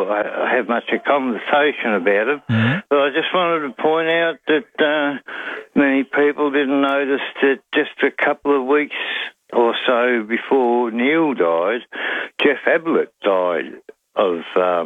have much a conversation about it. Mm-hmm. But I just wanted to point out that many people didn't notice that just a couple of weeks or so before Neil died, Jeff Ablett died of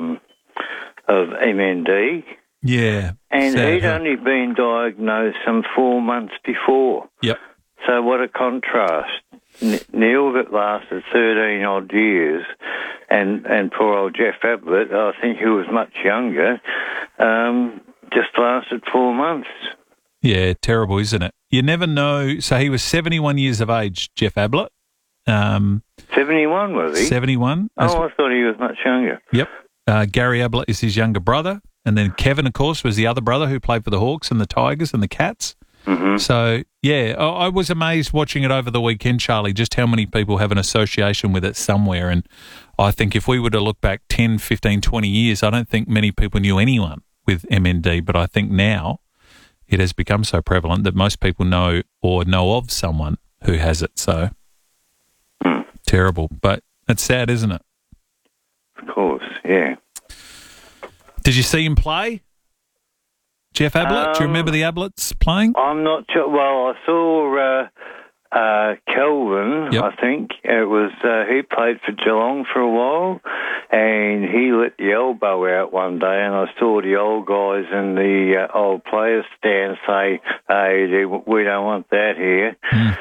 MND. Yeah. And sad, he'd only been diagnosed some 4 months before. Yep. So what a contrast. Neil, that lasted 13 odd years, and poor old Jeff Ablett, I think he was much younger, just lasted 4 months. Yeah, terrible, isn't it? You never know. So he was 71 years of age, Jeff Ablett. 71, was he? 71. Oh, I thought he was much younger. Yep. Gary Ablett is his younger brother. And then Kevin, of course, was the other brother who played for the Hawks and the Tigers and the Cats. Mm-hmm. So, yeah, I was amazed watching it over the weekend, Charlie, just how many people have an association with it somewhere. And I think if we were to look back 10, 15, 20 years, I don't think many people knew anyone with MND. But I think now it has become so prevalent that most people know or know of someone who has it. So, terrible. But it's sad, isn't it? Of course, yeah. Did you see him play? Jeff Ablett? Do you remember the Abletts playing? I'm not sure. Well, I saw Kelvin, Yep. I think. It was he played for Geelong for a while, and he let the elbow out one day, and I saw the old guys in the old players stand say, hey, we don't want that here.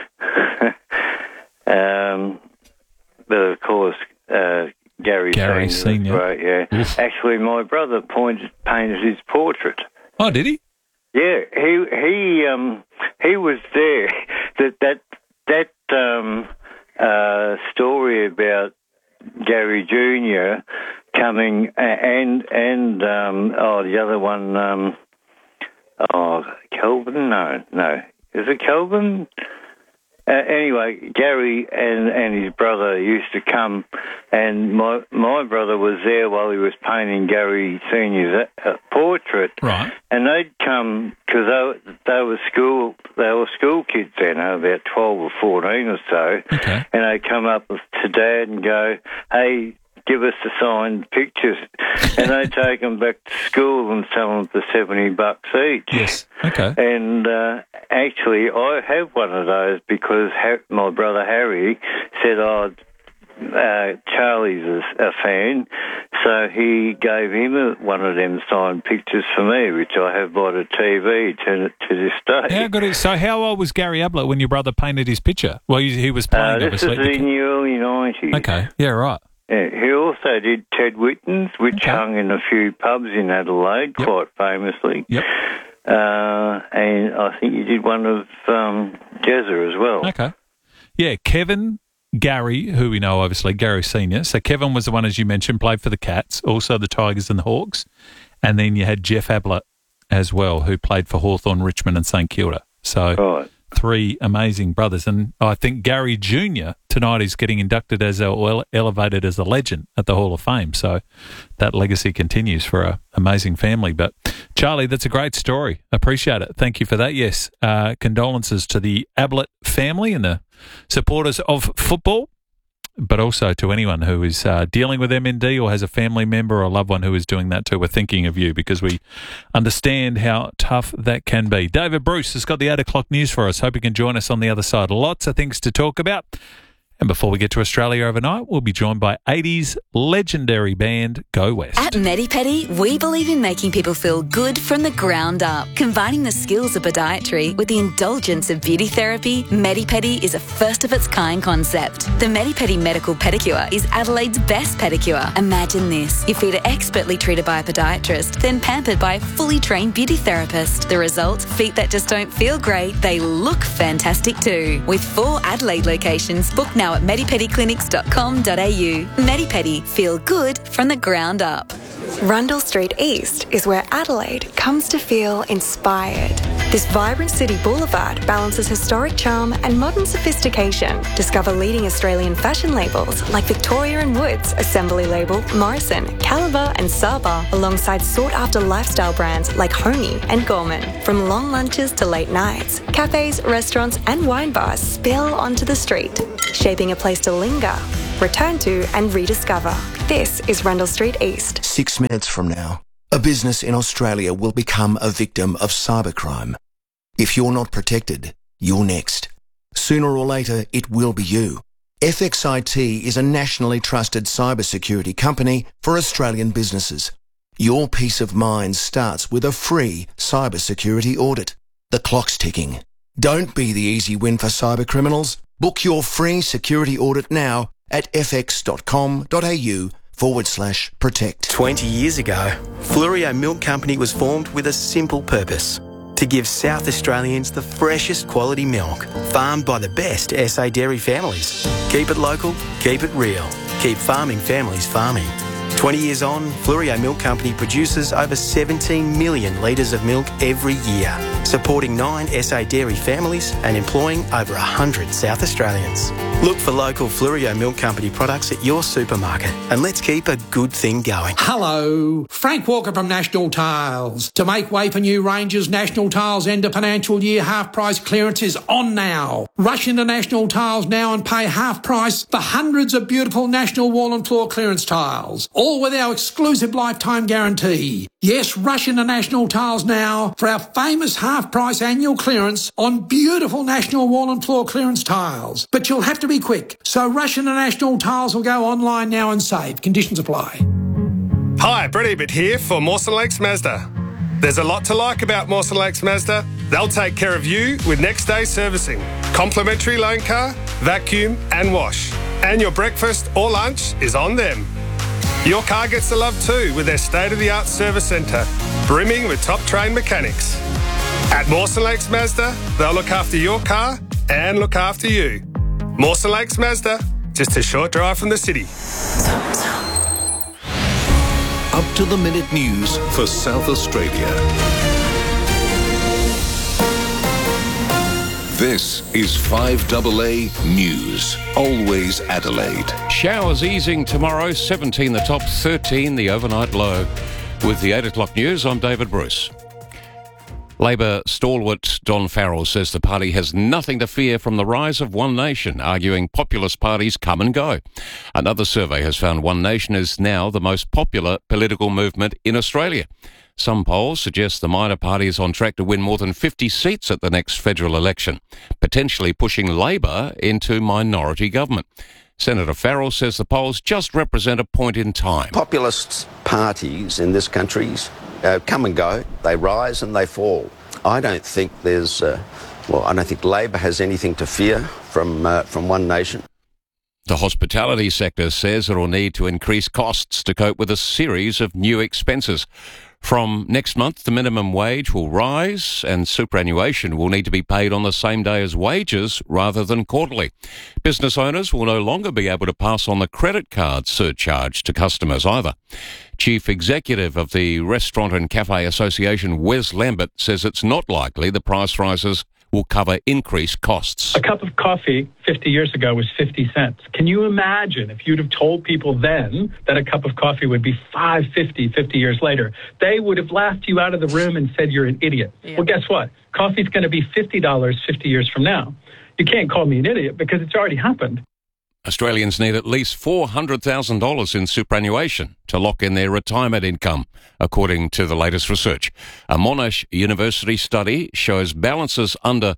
But, of course... Gary Senior. Right, yeah. Oof. Actually, my brother painted his portrait. Oh, did he? Yeah, he was there. That story about Gary Jr. coming and the other one, Kelvin? No. Is it Kelvin? Anyway, Gary and his brother used to come, and my brother was there while he was painting Gary Senior's portrait. Right. And they'd come because they were school kids then, about 12 or 14 or so. Okay. And they'd come up to Dad and go, "Hey, give us the signed pictures," and they take them back to school and sell them for $70 each. Yes. Okay. And actually, I have one of those because my brother Harry said, Charlie's a fan, so he gave him one of them signed pictures for me, which I have by the TV to this day. How good is, so how old was Gary Ablett when your brother painted his picture? Well, he was playing, this obviously. This is in the early 90s. Okay, yeah, right. Yeah, he also did Ted Whitten's, which hung in a few pubs in Adelaide, quite famously. Yep. And I think he did one of Jezza as well. Okay. Yeah, Kevin, Gary, who we know, obviously, Gary Senior. So Kevin was the one, as you mentioned, played for the Cats, also the Tigers and the Hawks. And then you had Jeff Ablett as well, who played for Hawthorn, Richmond and St Kilda. So three amazing brothers. And I think Gary Jr. tonight is getting inducted elevated as a legend at the Hall of Fame. So that legacy continues for an amazing family. But Charlie, that's a great story. Appreciate it. Thank you for that. Yes, condolences to the Ablett family and the supporters of football, but also to anyone who is dealing with MND or has a family member or a loved one who is doing that too. We're thinking of you because we understand how tough that can be. David Bruce has got the 8 o'clock news for us. Hope you can join us on the other side. Lots of things to talk about. And before we get to Australia overnight, we'll be joined by 80s legendary band Go West. At Medi-Pedi, we believe in making people feel good from the ground up. Combining the skills of podiatry with the indulgence of beauty therapy, Medi-Pedi is a first-of-its-kind concept. The Medi-Pedi Medical Pedicure is Adelaide's best pedicure. Imagine this. Your feet are expertly treated by a podiatrist, then pampered by a fully trained beauty therapist. The result? Feet that just don't feel great, they look fantastic too. With 4 Adelaide locations, book now at medipedi.clinics.com.au. Medi-Pedi. Feel good from the ground up. Rundle Street East is where Adelaide comes to feel inspired. This vibrant city boulevard balances historic charm and modern sophistication. Discover leading Australian fashion labels like Victoria & Woods, Assembly Label, Morrison, Caliber and Saba, alongside sought-after lifestyle brands like Honey and Gorman. From long lunches to late nights, cafes, restaurants and wine bars spill onto the street, shaping a place to linger, return to and rediscover. This is Rundle Street East. 6 minutes from now, a business in Australia will become a victim of cybercrime. If you're not protected, you're next. Sooner or later, it will be you. FXIT is a nationally trusted cybersecurity company for Australian businesses. Your peace of mind starts with a free cybersecurity audit. The clock's ticking. Don't be the easy win for cybercriminals. Book your free security audit now at fx.com.au/protect. 20 years ago, Fluorio Milk Company was formed with a simple purpose: to give South Australians the freshest quality milk, farmed by the best SA dairy families. Keep it local, keep it real, keep farming families farming. 20 years on, Fluorio Milk Company produces over 17 million litres of milk every year, supporting 9 SA dairy families and employing over 100 South Australians. Look for local Fluorio Milk Company products at your supermarket and let's keep a good thing going. Hello, Frank Walker from National Tiles. To make way for new ranges, National Tiles end of financial year half price clearance is on now. Rush into National Tiles now and pay half price for hundreds of beautiful National wall and floor clearance tiles, all with our exclusive lifetime guarantee. Yes, rush into National Tiles now for our famous half price annual clearance on beautiful National wall and floor clearance tiles. But you'll have to be quick, so rush into National Tiles or go online now and save. Conditions apply. Hi, Brett Ebert here for Mawson Lakes Mazda. There's a lot to like about Mawson Lakes Mazda. They'll take care of you with next day servicing, complimentary loan car, vacuum and wash. And your breakfast or lunch is on them. Your car gets the love too with their state-of-the-art service centre, brimming with top-trained mechanics. At Mawson Lakes Mazda, they'll look after your car and look after you. Mawson Lakes Mazda, just a short drive from the city. Up-to-the-minute news for South Australia. This is 5AA News. Always Adelaide. Showers easing tomorrow, 17 the top, 13 the overnight low. With the 8 o'clock news, I'm David Bruce. Labor stalwart Don Farrell says the party has nothing to fear from the rise of One Nation, arguing populist parties come and go. Another survey has found One Nation is now the most popular political movement in Australia. Some polls suggest the minor party is on track to win more than 50 seats at the next federal election, potentially pushing Labor into minority government. Senator Farrell says the polls just represent a point in time. Populist parties in this country come and go. They rise and they fall. I don't think I don't think Labor has anything to fear from One Nation. The hospitality sector says it will need to increase costs to cope with a series of new expenses. From next month, the minimum wage will rise and superannuation will need to be paid on the same day as wages rather than quarterly. Business owners will no longer be able to pass on the credit card surcharge to customers either. Chief Executive of the Restaurant and Cafe Association, Wes Lambert, says it's not likely the price rises will cover increased costs. A cup of coffee 50 years ago was 50 cents. Can you imagine if you'd have told people then that a cup of coffee would be $5.50 50 years later? They would have laughed you out of the room and said you're an idiot. Yeah. Well, guess what? Coffee's going to be $50 50 years from now. You can't call me an idiot because it's already happened. Australians need at least $400,000 in superannuation to lock in their retirement income, according to the latest research. A Monash University study shows balances under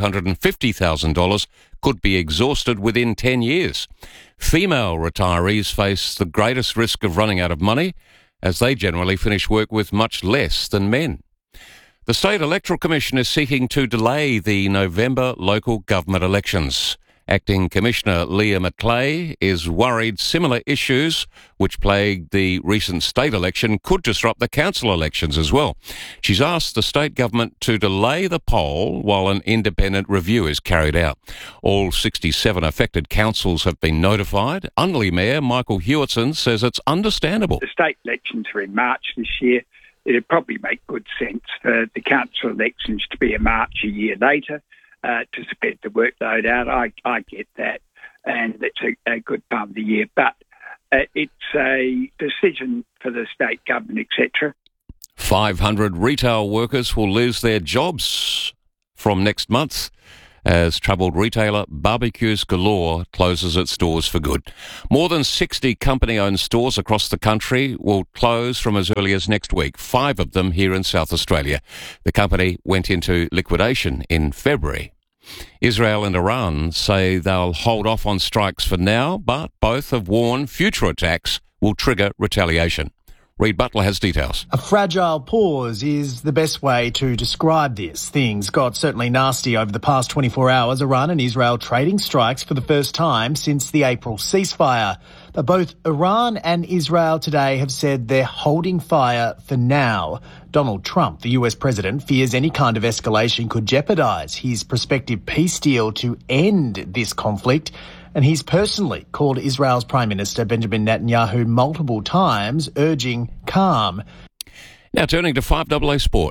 $250,000 could be exhausted within 10 years. Female retirees face the greatest risk of running out of money, as they generally finish work with much less than men. The State Electoral Commission is seeking to delay the November local government elections. Acting Commissioner Leah McClay is worried similar issues which plagued the recent state election could disrupt the council elections as well. She's asked the state government to delay the poll while an independent review is carried out. All 67 affected councils have been notified. Unley Mayor Michael Hewitson says it's understandable. The state elections are in March this year. It'd probably make good sense for the council elections to be in March a year later. To spread the workload out. I get that, and it's a good part of the year. But it's a decision for the state government, etc. 500 retail workers will lose their jobs from next month as troubled retailer Barbecues Galore closes its doors for good. More than 60 company-owned stores across the country will close from as early as next week, 5 of them here in South Australia. The company went into liquidation in February. Israel and Iran say they'll hold off on strikes for now, but both have warned future attacks will trigger retaliation. Reid Butler has details. A fragile pause is the best way to describe this. Things got certainly nasty over the past 24 hours. Iran and Israel trading strikes for the first time since the April ceasefire. But both Iran and Israel today have said they're holding fire for now. Donald Trump, the US president, fears any kind of escalation could jeopardise his prospective peace deal to end this conflict. And he's personally called Israel's Prime Minister Benjamin Netanyahu multiple times, urging calm. Now turning to 5AA Sport.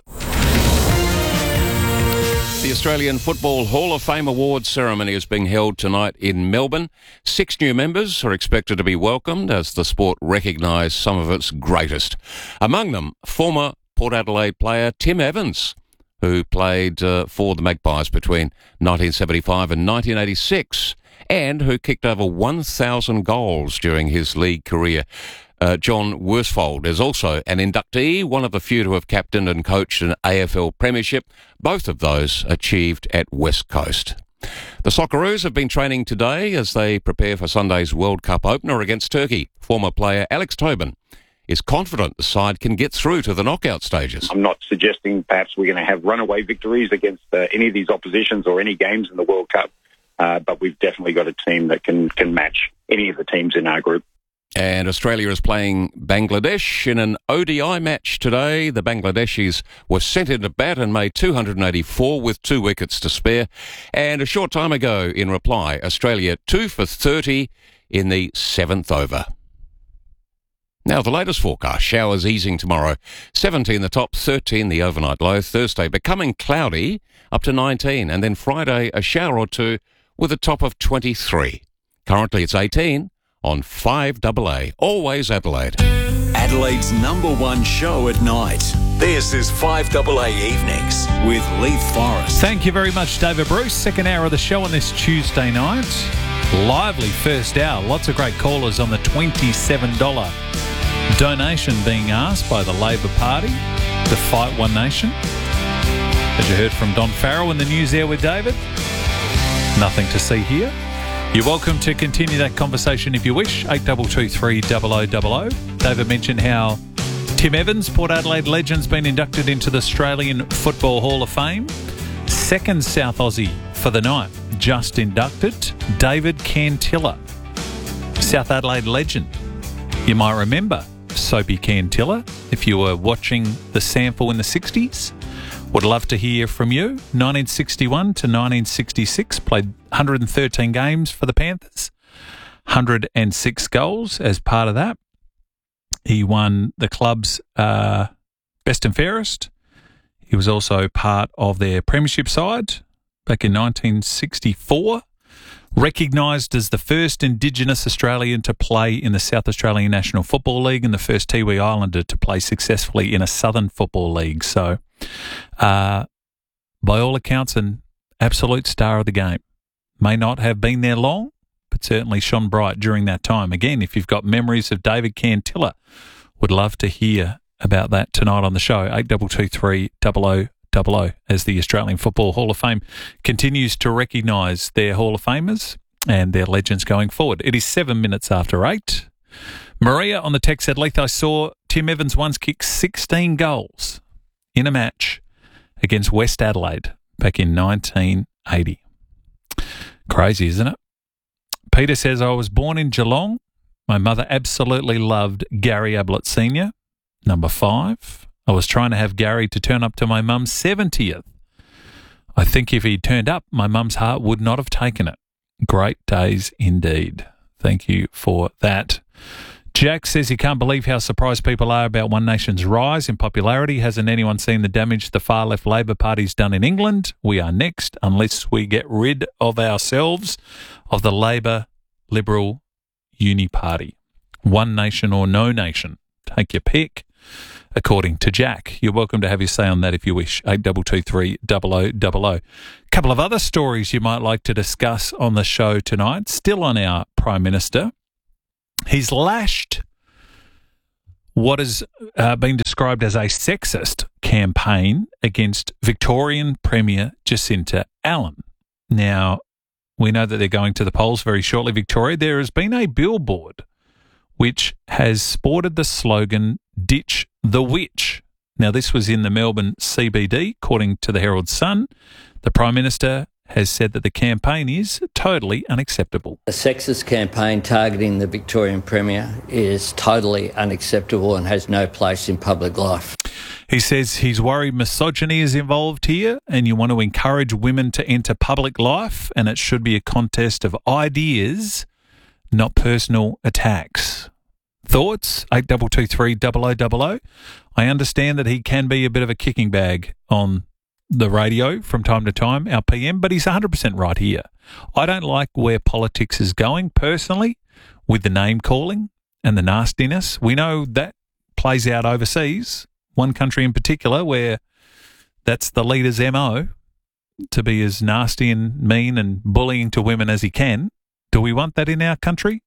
The Australian Football Hall of Fame Awards ceremony is being held tonight in Melbourne. 6 new members are expected to be welcomed as the sport recognises some of its greatest. Among them, former Port Adelaide player Tim Evans, who played for the Magpies between 1975 and 1986. And who kicked over 1,000 goals during his league career. John Worsfold is also an inductee, one of the few to have captained and coached an AFL premiership, both of those achieved at West Coast. The Socceroos have been training today as they prepare for Sunday's World Cup opener against Turkey. Former player Alex Tobin is confident the side can get through to the knockout stages. I'm not suggesting perhaps we're going to have runaway victories against any of these oppositions or any games in the World Cup. But we've definitely got a team that can match any of the teams in our group. And Australia is playing Bangladesh in an ODI match today. The Bangladeshis were sent into bat and made 284 with 2 wickets to spare. And a short time ago, in reply, Australia 2 for 30 in the 7th over. Now, the latest forecast. Showers easing tomorrow. 17 the top, 13 the overnight low. Thursday becoming cloudy, up to 19. And then Friday, a shower or two with a top of 23. Currently, it's 18 on 5AA. Always Adelaide. Adelaide's #1 show at night. This is 5AA Evenings with Leith Forrest. Thank you very much, David Bruce. Second hour of the show on this Tuesday night. Lively first hour. Lots of great callers on the $27 donation being asked by the Labor Party to fight One Nation. As you heard from Don Farrell in the news there with David. Nothing to see here. You're welcome to continue that conversation if you wish. 8223 0000. David mentioned how Tim Evans, Port Adelaide legend's been inducted into the Australian Football Hall of Fame. Second South Aussie for the night, just inducted, David Cantilla, South Adelaide legend. You might remember Soapy Cantilla if you were watching the sample in the 60s. Would love to hear from you. 1961 to 1966, played 113 games for the Panthers, 106 goals as part of that. He won the club's best and fairest. He was also part of their premiership side back in 1964. Recognised as the first Indigenous Australian to play in the South Australian National Football League and the first Tiwi Islander to play successfully in a Southern Football League. So, by all accounts, an absolute star of the game. May not have been there long, but certainly shone bright during that time. Again, if you've got memories of David Cantilla, would love to hear about that tonight on the show. 8223 0000 as the Australian Football Hall of Fame continues to recognise their Hall of Famers and their legends going forward. It is 7 minutes after 8. Maria on the text said, Leith, I saw Tim Evans once kick 16 goals in a match against West Adelaide back in 1980. Crazy, isn't it? Peter says, I was born in Geelong. My mother absolutely loved Gary Ablett Sr., number 5. I was trying to have Gary to turn up to my mum's 70th. I think if he'd turned up, my mum's heart would not have taken it. Great days indeed. Thank you for that. Jack says he can't believe how surprised people are about One Nation's rise in popularity. Hasn't anyone seen the damage the far-left Labor Party's done in England? We are next, unless we get rid of ourselves of the Labor Liberal Uni Party. One Nation or no nation. Take your pick. according to Jack. You're welcome to have your say on that if you wish. 8223 0000. Couple of other stories you might like to discuss on the show tonight. Still on our Prime Minister. He's lashed what has been described as a sexist campaign against Victorian Premier Jacinta Allen. Now, we know that they're going to the polls very shortly, Victoria. There has been a billboard which has sported the slogan, "Ditch the Witch." Now, this was in the Melbourne CBD, according to the Herald Sun. The Prime Minister has said that the campaign is totally unacceptable. A sexist campaign targeting the Victorian Premier is totally unacceptable and has no place in public life. He says he's worried misogyny is involved here and you want to encourage women to enter public life, and it should be a contest of ideas, not personal attacks. Thoughts? 8223 0000. I understand that he can be a bit of a kicking bag on the radio from time to time, our PM, but he's 100% right here. I don't like where politics is going personally with the name calling and the nastiness. We know that plays out overseas, one country in particular where that's the leader's MO, to be as nasty and mean and bullying to women as he can. Do we want that in our country?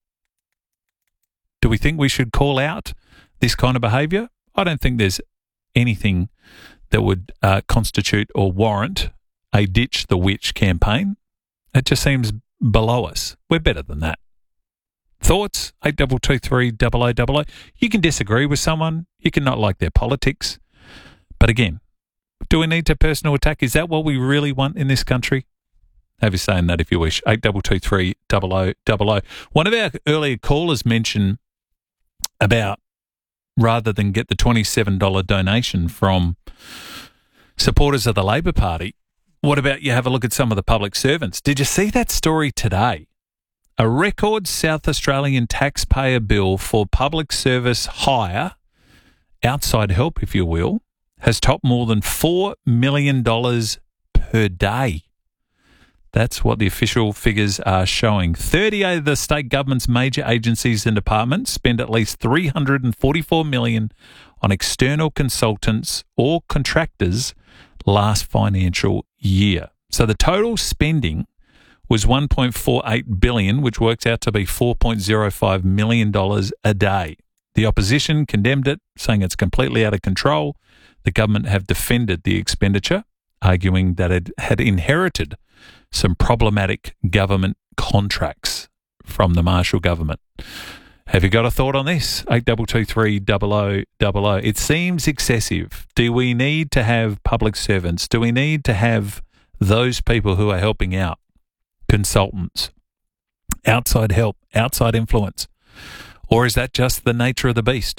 Do we think we should call out this kind of behaviour? I don't think there's anything that would constitute or warrant a Ditch the Witch campaign. It just seems below us. We're better than that. Thoughts? 8223 0000. You can disagree with someone. You can not like their politics. But again, do we need to personal attack? Is that what we really want in this country? Have you saying that if you wish. 8223 0000. One of our earlier callers mentioned about, rather than get the $27 donation from supporters of the Labor Party, what about you have a look at some of the public servants? Did you see that story today? A record South Australian taxpayer bill for public service hire, outside help if you will, has topped more than $4 million per day. That's what the official figures are showing. 38 of the state government's major agencies and departments spend at least $344 million on external consultants or contractors last financial year. So the total spending was $1.48 billion, which works out to be $4.05 million a day. The opposition condemned it, saying it's completely out of control. The government have defended the expenditure, arguing that it had inherited some problematic government contracts from the Marshall government. Have you got a thought on this? 8223 0000. It seems excessive. Do we need to have public servants? Do we need to have those people who are helping out? Consultants, outside help, outside influence? Or is that just the nature of the beast?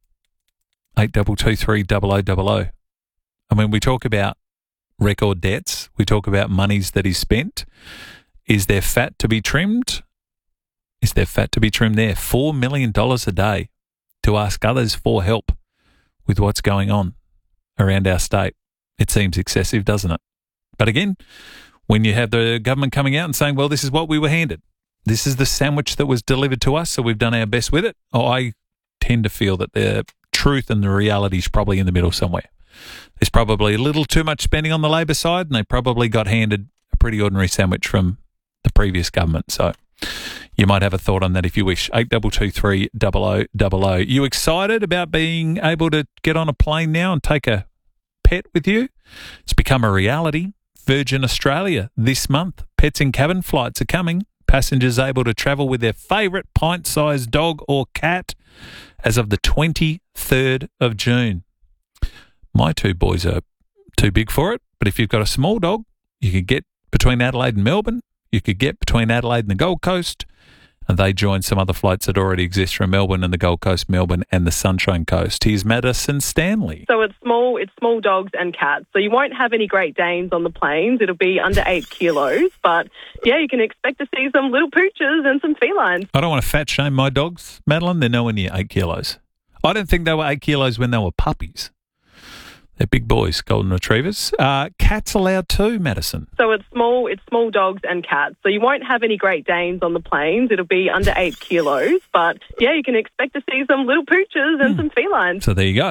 8223 0000. I mean, we talk about record debts. We talk about monies that is spent. Is there fat to be trimmed? Is there fat to be trimmed there? $4 million a day to ask others for help with what's going on around our state. It seems excessive, doesn't it? But again, when you have the government coming out and saying, well, this is what we were handed. This is the sandwich that was delivered to us, so we've done our best with it. I tend to feel that the truth and the reality is probably in the middle somewhere. There's probably a little too much spending on the Labor side, and they probably got handed a pretty ordinary sandwich from the previous government. So you might have a thought on that if you wish. 8223 0000. You excited about being able to get on a plane now and take a pet with you? It's become a reality. Virgin Australia this month. Pets in cabin flights are coming. Passengers able to travel with their favourite pint-sized dog or cat as of the 23rd of June. My two boys are too big for it, but if you've got a small dog, you could get between Adelaide and Melbourne. You could get between Adelaide and the Gold Coast, and they join some other flights that already exist from Melbourne and the Gold Coast, Melbourne and the Sunshine Coast. Here's Madison Stanley. So it's small dogs and cats. So you won't have any Great Danes on the planes. It'll be under 8 kilos. But yeah, you can expect to see some little pooches and some felines. I don't want to fat shame my dogs, Madeline. They're nowhere near 8 kilos. I don't think they were 8 kilos when they were puppies. They're big boys, golden retrievers. Cats allowed too, Madison? So it's small dogs and cats. So you won't have any Great Danes on the planes. It'll be under 8 kilos. But yeah, you can expect to see some little pooches and some felines. So there you go.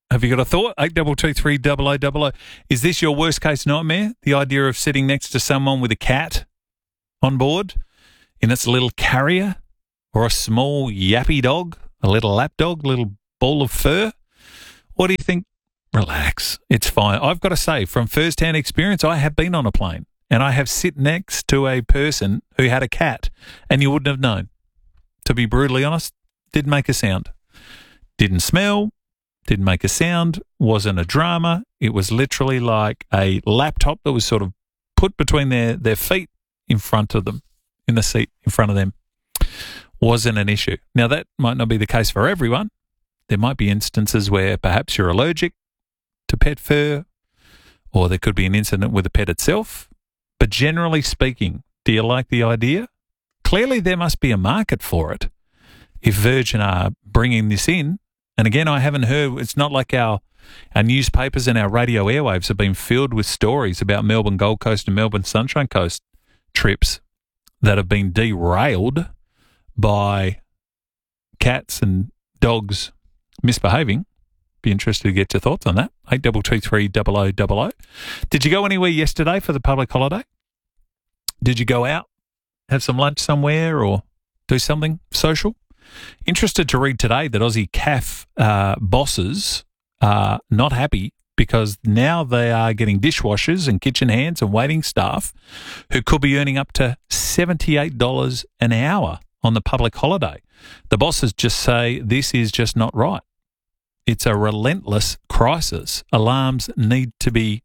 Have you got a thought? 8223 0000. Is this your worst case nightmare? The idea of sitting next to someone with a cat on board in its little carrier, or a small yappy dog, a little lap dog, a little ball of fur? What do you think? Relax. It's fine. I've got to say, from first-hand experience, I have been on a plane and I have sit next to a person who had a cat, and you wouldn't have known. To be brutally honest, didn't make a sound. Didn't smell, didn't make a sound, wasn't a drama. It was literally like a laptop that was sort of put between their feet in front of them, in the seat in front of them. Wasn't an issue. Now, that might not be the case for everyone. There might be instances where perhaps you're allergic to pet fur, or there could be an incident with the pet itself. But generally speaking, do you like the idea? Clearly there must be a market for it if Virgin are bringing this in. And again, I haven't heard, it's not like our newspapers and our radio airwaves have been filled with stories about Melbourne Gold Coast and Melbourne Sunshine Coast trips that have been derailed by cats and dogs misbehaving. Be interested to get your thoughts on that. 8223 0000. Did you go anywhere yesterday for the public holiday? Did you go out, have some lunch somewhere, or do something social? Interested to read today that Aussie CAF bosses are not happy because now they are getting dishwashers and kitchen hands and waiting staff who could be earning up to $78 an hour on the public holiday. The bosses just say this is just not right. It's a relentless crisis. Alarms need to be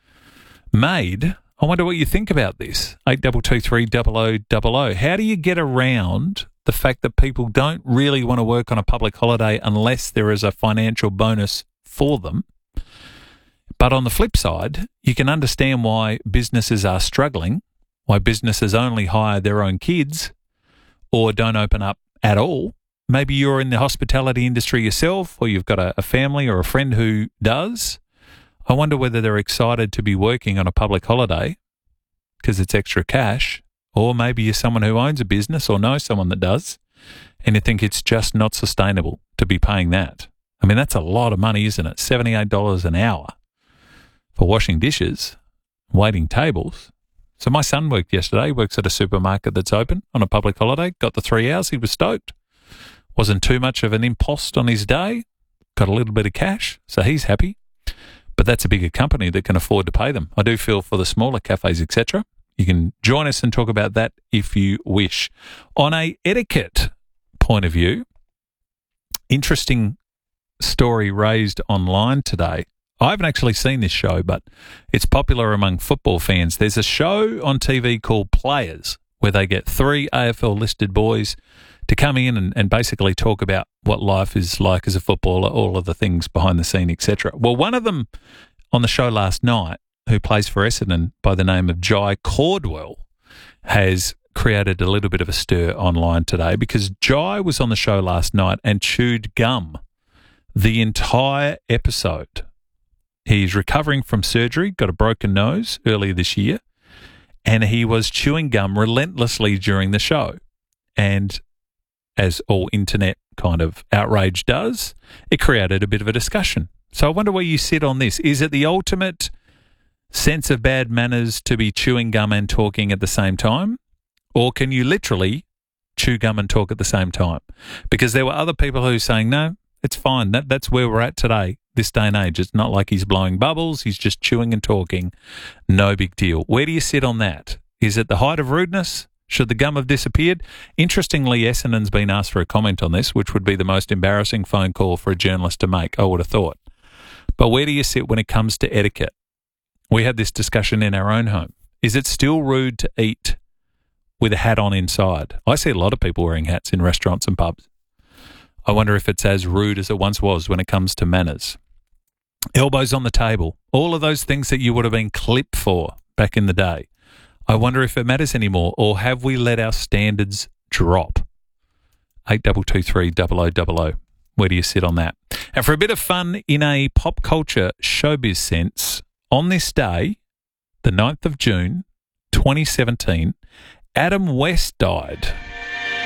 made. I wonder what you think about this. 8223 0000. How do you get around the fact that people don't really want to work on a public holiday unless there is a financial bonus for them? But on the flip side, you can understand why businesses are struggling, why businesses only hire their own kids or don't open up at all. Maybe you're in the hospitality industry yourself, or you've got a family or a friend who does. I wonder whether they're excited to be working on a public holiday because it's extra cash, or maybe you're someone who owns a business or knows someone that does, and you think it's just not sustainable to be paying that. I mean, that's a lot of money, isn't it? $78 an hour for washing dishes, waiting tables. So my son worked yesterday. He works at a supermarket that's open on a public holiday. Got the 3 hours. He was stoked. Wasn't too much of an impost on his day. Got a little bit of cash, so he's happy. But that's a bigger company that can afford to pay them. I do feel for the smaller cafes, etc. You can join us and talk about that if you wish. On a etiquette point of view, interesting story raised online today. I haven't actually seen this show, but it's popular among football fans. There's a show on TV called Players where they get 3 AFL-listed boys to come in and basically talk about what life is like as a footballer, all of the things behind the scene, etc. Well, one of them on the show last night, who plays for Essendon by the name of Jai Caldwell, has created a little bit of a stir online today because Jai was on the show last night and chewed gum the entire episode. He's recovering from surgery, got a broken nose earlier this year, and he was chewing gum relentlessly during the show. And as all internet kind of outrage does, it created a bit of a discussion. So I wonder where you sit on this. Is it the ultimate sense of bad manners to be chewing gum and talking at the same time? Or can you literally chew gum and talk at the same time? Because there were other people who were saying, no, it's fine. That's where we're at today, this day and age. It's not like he's blowing bubbles. He's just chewing and talking. No big deal. Where do you sit on that? Is it the height of rudeness? Should the gum have disappeared? Interestingly, Essendon's been asked for a comment on this, which would be the most embarrassing phone call for a journalist to make, I would have thought. But where do you sit when it comes to etiquette? We had this discussion in our own home. Is it still rude to eat with a hat on inside? I see a lot of people wearing hats in restaurants and pubs. I wonder if it's as rude as it once was when it comes to manners. Elbows on the table, all of those things that you would have been clipped for back in the day. I wonder if it matters anymore, or have we let our standards drop? 8223 0000. Where do you sit on that? And for a bit of fun in a pop culture showbiz sense, on this day, the 9th of June, 2017, Adam West died.